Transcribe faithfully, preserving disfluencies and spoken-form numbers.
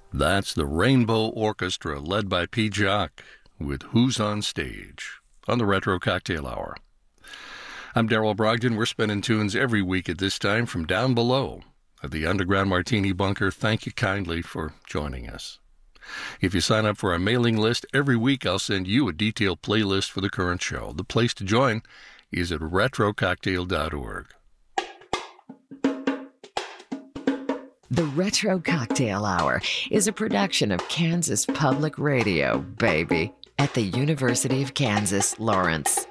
That's the Rainbow Orchestra, led by P. Jock, with Who's on Stage, on the Retro Cocktail Hour. I'm Daryl Brogdon. We're spinning tunes every week at this time from down below at the Underground Martini Bunker. Thank you kindly for joining us. If you sign up for our mailing list, every week I'll send you a detailed playlist for the current show. The place to join is at retro cocktail dot org. The Retro Cocktail Hour is a production of Kansas Public Radio, baby, at the University of Kansas, Lawrence.